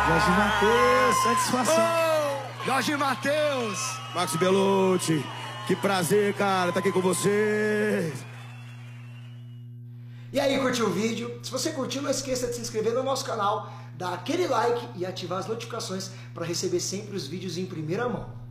Jorge Mateus, satisfação. Oh, Jorge Mateus. Max Belucci, que prazer, cara, tá aqui com você. E aí, curtiu o vídeo? Se você curtiu, não esqueça de se inscrever no nosso canal, dar aquele like e ativar as notificações para receber sempre os vídeos em primeira mão.